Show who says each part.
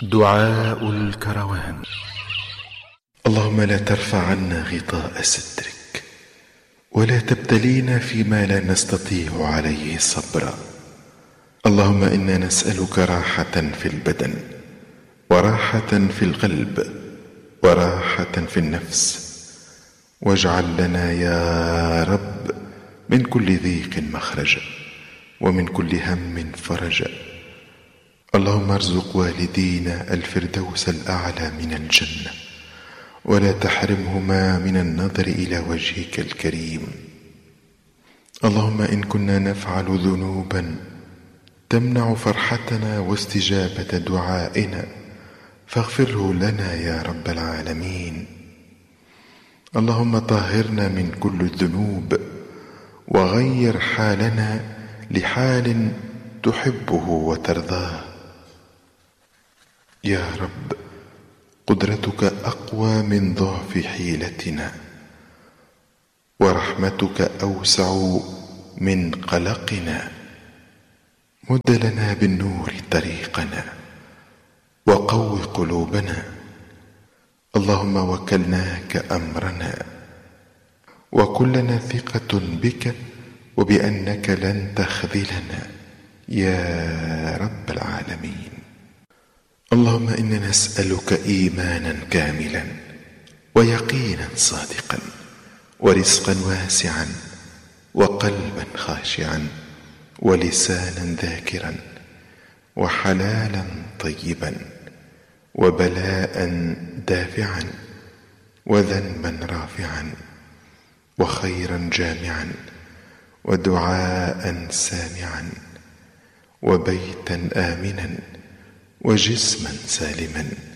Speaker 1: دعاء الكروان.
Speaker 2: اللهم لا ترفع عنا غطاء سترك، ولا تبتلينا فيما لا نستطيع عليه صبرا. اللهم إنا نسألك راحة في البدن، وراحة في القلب، وراحة في النفس. واجعل لنا يا رب من كل ضيق مخرجا، ومن كل هم فرجا. اللهم ارزق والدينا الفردوس الأعلى من الجنة، ولا تحرمهما من النظر إلى وجهك الكريم. اللهم إن كنا نفعل ذنوبا تمنع فرحتنا واستجابة دعائنا فاغفره لنا يا رب العالمين. اللهم طهرنا من كل الذنوب، وغير حالنا لحال تحبه وترضاه. يا رب، قدرتك أقوى من ضعف حيلتنا، ورحمتك أوسع من قلقنا. مد لنا بالنور طريقنا، وقو قلوبنا. اللهم وكلناك أمرنا، وكلنا ثقة بك وبأنك لن تخذلنا يا رب العالمين. اللهم إنا نسألك إيمانا كاملا، ويقينا صادقا، ورزقا واسعا، وقلبا خاشعا، ولسانا ذاكرا، وحلالا طيبا، وبلاء دافعا، وذنبا رافعا، وخيرا جامعا، ودعاء سامعا، وبيتا آمنا، وجسما سالما.